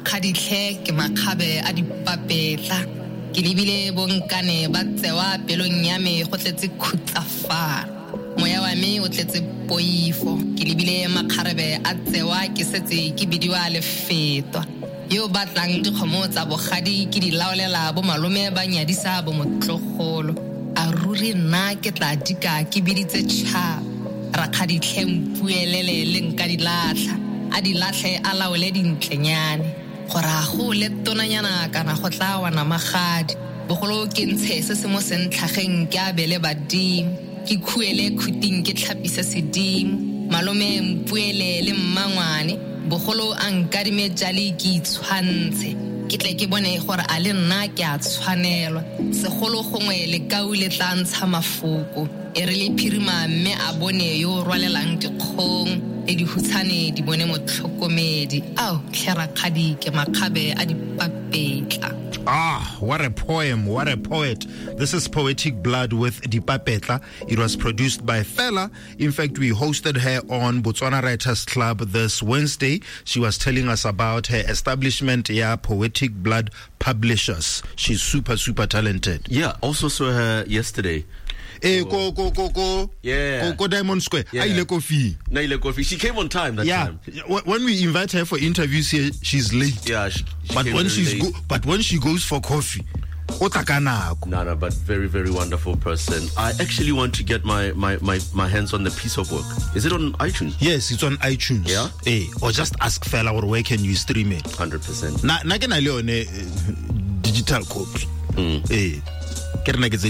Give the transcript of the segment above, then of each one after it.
Rakaditlhe ke makgabe a dipapetla ke lebile bonkane ba tsewa pelong ya me go tletse khutsafalo moya wa me o tletse poifo ke lebile makgarebe a tsewa ke setse ke bidiwa lefetwa yo batlang dikgomo tsa bogadi ke di laolela bo malome ba nyadisa bo motlogolo a ruri nna ke tla dika ke biditse tšha Rakaditlhe mpuelele le nka di latlha a di latlhe a laole dintlenyane gora go le tonanyana kana go tla wana magadi bogolo ke ntshe se se mo sentlhageng ke a bele badimo ke khuele khuting ke tlhapisa sedimo malome mpuele le mmangwane bogolo a nkadime jale ke itshwantshe ke tle ke bone gore a le nna ke a tshwanelwa segolo gongwe le kaule tla ntsha mafoko e re le phirima mme a bone yo rwalelang dikgong e di hutsane di bone motlhokomedi au Rakgadi ke makgabe a dipapetla. Ah, what a poem, what a poet. This is Poetic Blood with Dipapetla. It was produced by Fela. In fact, we hosted her on Botswana Writers Club this Wednesday. She was telling us about her establishment, Poetic Blood Publishers. She's super, super talented. Yeah, also saw her yesterday. Go Diamond Square. Yeah. She came on time that time. When we invite her for interviews here, she's late. Yeah, but when she goes for coffee, no, but very, very wonderful person. I actually want to get my hands on the piece of work. Is it on iTunes? Yes, it's on iTunes. Yeah. Or just ask Fela or where can you stream it? 100%. Na kena le one digital copy. Ke rena ke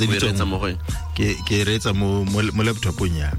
retsa mo laptopong ya.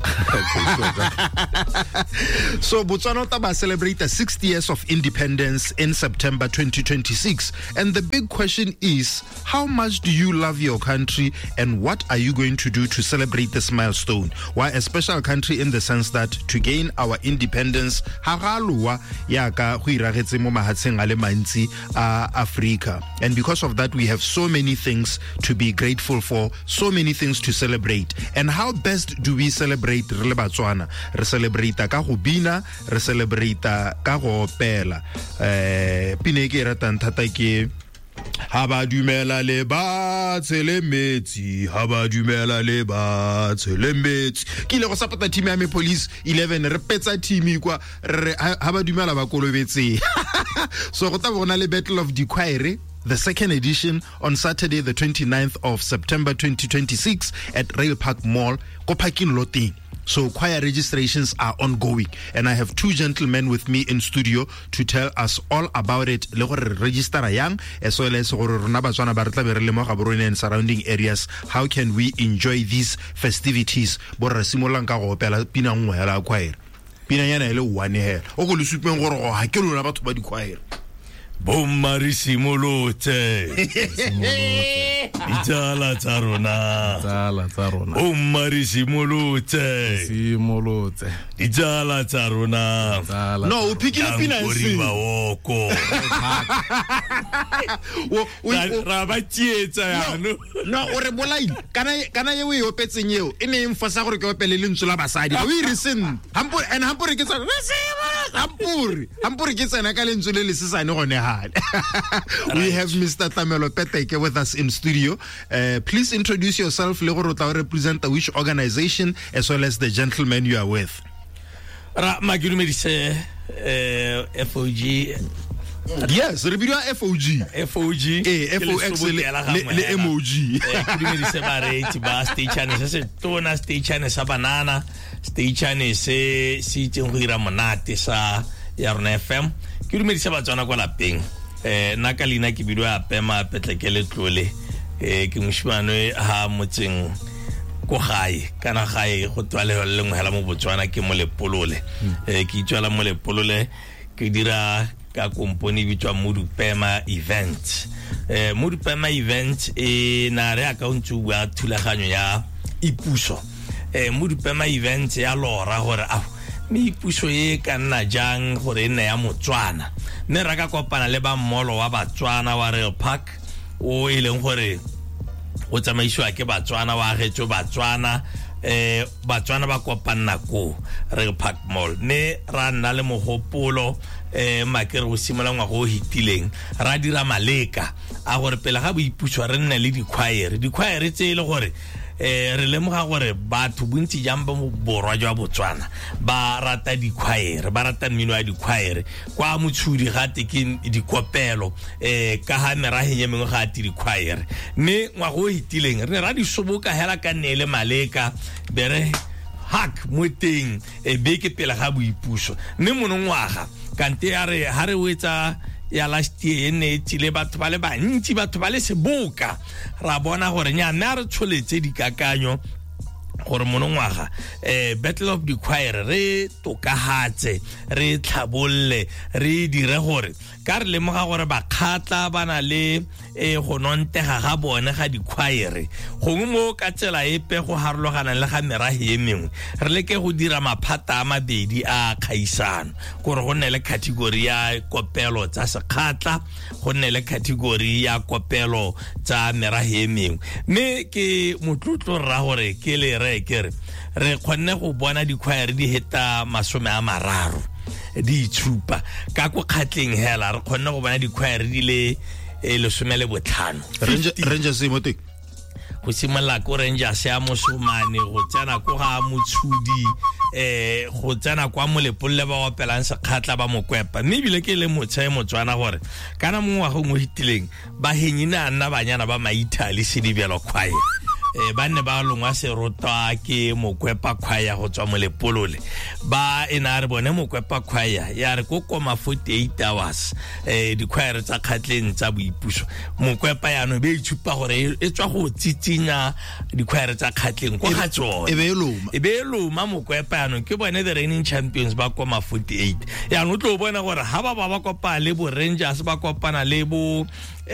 So Botswana Taba celebrate 60 years of independence in September 2026, and the big question is, how much do you love your country and what are you going to do to celebrate this milestone? Why a special country in the sense that to gain our independence ha galwa yaka go iragetse mo mahatsheng a le mantsi a Africa, and because of that we have so many things to be grateful for, so many things to celebrate. And how best do we celebrate re le Batswana? Re celebrate ka go bina, re celebrate ka go opela. Pine ke ratang thata ke haba dumela le ba tshele metsi, haba dumela le ba tshele metsi. Ke ile go sapota team ya me Police 11 re petsa team kwa haba dumela ba kolobetse. So go ta bona le Battle of Dikwire, the second edition on Saturday the 29th of September 2026 at Rail Park Mall, ko parking loting. So choir registrations are ongoing, and I have two gentlemen with me in studio to tell us all about it. Le gore register yang as well as gore rona Batswana ba re tla be re le mo Gaborone and surrounding areas. How can we enjoy these festivities? Bo re simolang ka go opela pina nngwe ya la choir. Pina yana ile one here. O go le supeng gore go ha ke lona batho ba di choir. Bommari simolote Itala tarona Bommari simolote Itala tarona No, upikile pina nsi Rabathietsa yano No, o re bolai kana ye we opetseng yeo e ne mfosa gore ke opele le ntso la basadi o e reason hampore ke tsana hampore ke tsana ka le ntso le sesane gone ha. We have Mr. Tamelo Peteke with us in studio. Please introduce yourself, le gore tla represent which organization as well as the gentleman you are with. Magirumedise FOG. Yes, re bidiwa FOG. FOG. FOX le MOG. Magirumedise ba ba station se tona station sa banana station se tseng go ira monate sa ya rona FM. Ke dumedisa Batswana kwa lapeng nna ka lena ke bidwa apema Petlekele Tlole ke moshimane ha motseng go gae kana gae go twale le ngwela mo Botswana ke mo Lepolole ke itšwala mo Lepolole ke dira ka komponi bitwa Modupema event Modupema event na re account wa thulaganyo ya ipuso Modupema event ya lora gore mi puso ye ka nna jang gore nne ya Motswana ne raka kopana le ba mmolo wa Batswana wa Rail Park o ileng gore o tsamaiswa ke Batswana wa getso Batswana Batswana ba kopana ko Rail Park Mall ne ra nna le mogopolo makere go simola ngwa go hitileng ra dira maleka a gore pele ga boipuso re nne le di-choir tse le gore re lemoga gore batho bontsi jang ba borwa jwa Botswana ba rata di-choir ba rata mmino wa di-choir kwa motshudi gate ke dikopelo ka ha meraheng ye mengwe gate di-choir mme ngwa go hitileng re ra di soboka hela ka nne le maleka bere hak mo teng beke pele ga boipuso mme monongwaga kante ya re ha re wetsa ya last year ne tsile batho ba le bantsi batho ba le seboka ra bona gore nya nna re tsholetse dikakanyo gore monongwaga Battle of the Choir re tokahatse re tlhabolle re dire gore ka re lemoga gore ba khatla bana le go nontega ga bone ga di-choir gongwe mo ka tsela epe go harologana le ga merahi e mengwe re leke go dira maphata a mabedi a khaisano gore go nne le category ya kopelo tsa sekhatla go nne le category ya kopelo tsa merahi e mengwe mme ke motlotlo ra gore ke le re kgonne go bona di-choir di heta 30 di tshupa ka go khatleng hela re kgonne go bona di-choir di le 15 Rangers emote go simolla ko Rangers ya Mosomane go tsena ko ga Motshudi go tsena kwa Molepolle ba opelang sekhatla ba Mokwepa mme bile ke le Motswana gore kana mongwa go mo hitileng ba henyina nna banyana ba Maithali Sedibelo Choir banne ba longwa serotwa ke Mokwepa Choir go tswa Molepolole ba ena re bone Mokwepa Choir ya re ko koma 48 hours di-choir tsa khatleng tsa boipuso Mokwepa ya no be itshupa gore e tswa go tsitsinya di-choir tsa khatleng go ga tsona e be loma Mokwepa ya no ke bone the reigning champions ba koma 48 ya no tlo bona gore ha ba kopa le bo Rangers ba kopana le bo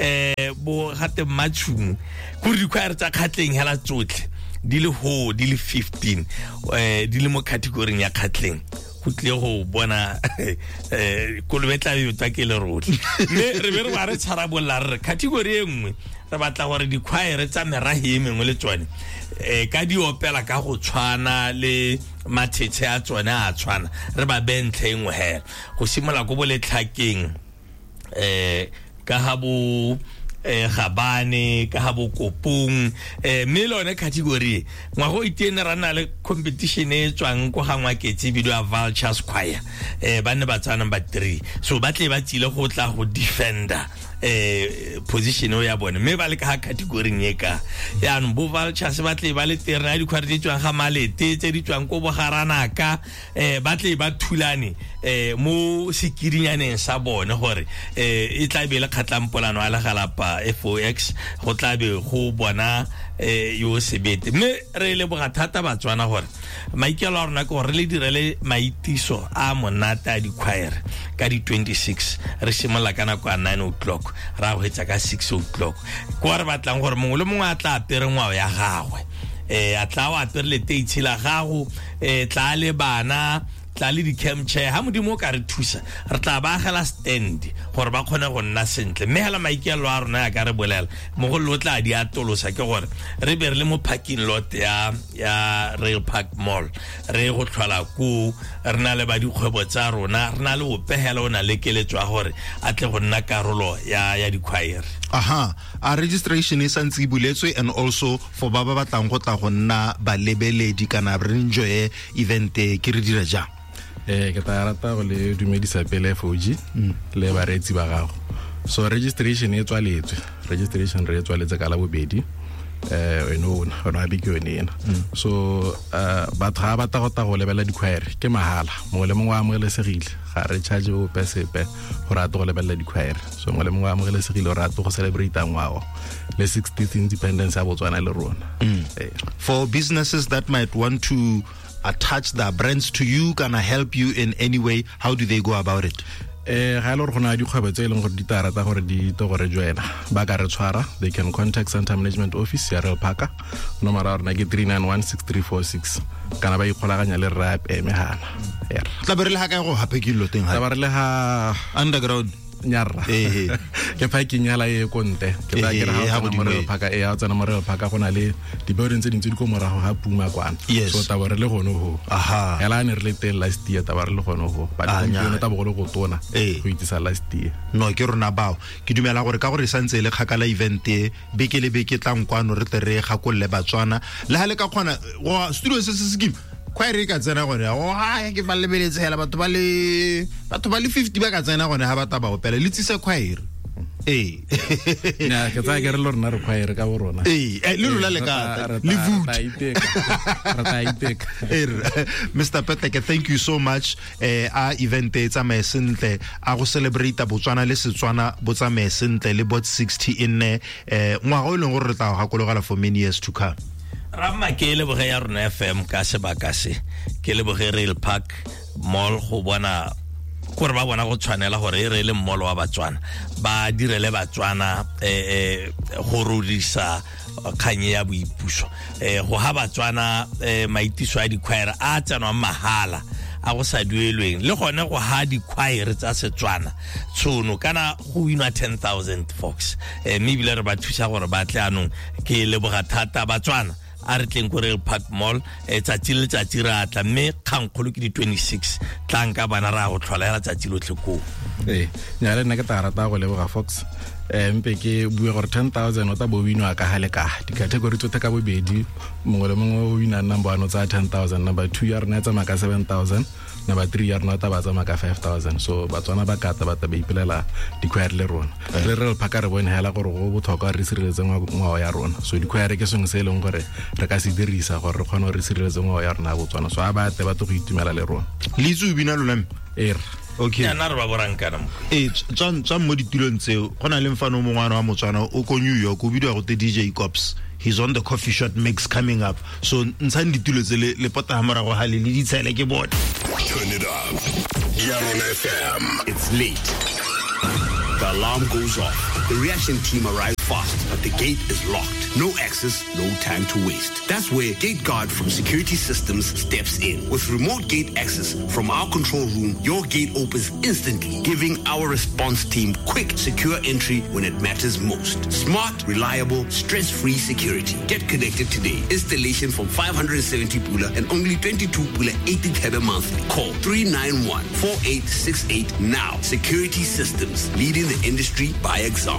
gate Matshumu go di-choir tsa khatleng hela tsotlhe di le 15 di le mo category ya khatleng go tle go bona ko le betla yo tsa ke le rotlhe mme re be re ba re tsharabolla re category engwe re batla gore di-choir tsa merahi e mengwe le tsone ka di opela ka go tshwana le matshetse a tsone a tshwana re ba bentle engwe hela go simola go boletlhakeng ka ha bo Gabane ka ha bo Kopong mme lone category ngwa go itene rana le competition e tswang go gangwa ketse bidio a Vultures Choir ba ne ba tsana ba 3 so ba tle ba tsile go tla go defender position o ya bone mme ba le ka category e ka ya no bo Vultures ba tle ba le terna di choir di tswang ga malete tse di tswang go bogaranaka ba tle ba thulane mo sekirinyaneng sa bone gore e tla be le khatlampolano a la galapa FOX go tla be go bona yo sebete mme re le bogathata Batswana gore maikelo a rona ke gore le direle maitiso a monata a di-choir ka di 26 re simolla kana kwa 9 o'clock ra go etsa ka 6 o'clock kwa re batlang gore mongwe le mongwe a tla apere ngwao ya gagwe a tla wa apere le teitshi la gago tla le bana tla le di-camchair ha modimo ka re thusa re tla ba agela stand gore ba kgone go nna sentle mme hela maikelo a rona ya ka re bolela mo go lo tla di atolosa ke gore re be re le mo parking lot ya Rail Park Mall re go tlhola ko re na le ba dikgwebo tsa rona re na le go pehela o na le keletswa gore a tle go nna karolo ya di-choir a registration is santse buletswe and also for ba batlang go tla go nna ba lebeledi kana re enjoy event ke re dira jang ke ta rata go le dumedisa pele FOG le baretsi ba gago so registration e tswaletswe re tswaletse ka la bobedi ona be ke yone so batho ga ba ta go lebela di-choir ke mahala mongwe le mongwe a amogelesegile ga re charge o pesepe go rata go lebela di-choir so mongwe le mongwe a amogelesegile o rata go celebrate ngwao le 60th independence ya Botswana le rona for businesses that might want to attach their brands to you, can I help you in any way? How do they go about it? Ga le go na dikgwebo tse leng gore di tarata gore di to gore joina ba ka re tshwara they can contact Center Management Office ya Rail Park nomoro ya rona ke 3916346 kana ba ikgolaganya le rap megala tla be re le ha ka go hape ke lo teng ha ba re le ha underground nyarra ke fa ke nyala e konte ke ba ke ra ha mo re phaka e a tsana mo re phaka gona le di buildings tse dintsi di go morago ga Puma kwana so ta ba re le gono ho ela ne re le tell last year ta ba re le gono ho ba di ta bo go tona go itisa last year no ke rona bao ke dumela gore ka gore santse le khakala event e beke le beke tlang kwano re tere ga go le Batswana le ha le ka khona studio se skim kwaere ka tsena gone ha ke ba lebeletse hela batho ba le 50 ba ka tsena gone ha ba taba go pele le tsise kwaere na ke tsa ke re lorna re kwaere ka borona le lula le ka le vote Mr. Peteke, thank you so much a event e tsa mesentle a go celebrate Botswana le Setswana botsa mesentle le bot 60 in ngwa go leng gore re tla ga kologala for many years to come. Ramma ke le boge ya rona FM ka sebaka se ke le boge Rail Park Mall go bona gore ba bona go tshwanela gore re le mall wa Batswana ba direle Batswana go rudisa khanye ya boipuso go ha Batswana maitiso a dikhwaere a tsanwa mahala a go sa duelweng le gone go ha dikhwaere tsa Setswana tsono kana go winwa 10,000 folks mme bile re ba thusa gore ba tle anong ke le boga thata Batswana a re tleng ko Rail Park Mall tsatsi le tsatsi ra tla mme kgangkgolo ke di 26 tlang ka bana ra go tlholela tsatsi lotlhe ko nya le nna ke ta rata go leboga Fox mpe ke bua gore 10,000 o ta bo winwa ka hale ka di category tsote ka bobedi mongwe le mongwe o wina number 1 tsa 10,000 number 2 ya rena tsa maka 7,000 number 3 ya rena ta ba tsa maka 5,000 so Batswana ba kata ba ta ba ipelela dikhwaere le rona le re phaka re bone hela gore go botlhokwa re sireletse ngwao ya rona so dikhwaere ke sengwe se leng gore re ka se dirisa gore re kgone re sireletse ngwao ya rona Botswana so a ba te ba go itumela le rona le itse o bina lona okay ya na re ba borankana mo tsam mo ditulong tseo gona le mfano mo ngwana wa Motswana o ko New York o bidwa go te DJ Cops. He's on the coffee shop mix coming up so ntshang ditulo tse le pota ha morago ha le ditshele ke bona. Turn it up. Yaron FM. It's late. The alarm goes off. The reaction team arrives fast, but the gate is locked. No access, no time to waste. That's where Gate Guard from Security Systems steps in. With remote gate access from our control room, your gate opens instantly, giving our response team quick, secure entry when it matters most. Smart, reliable, stress-free security. Get connected today. Installation from 570 pula and only 22 pula 80 tebe monthly. Call 391-4868 now. Security Systems, leading the industry by example.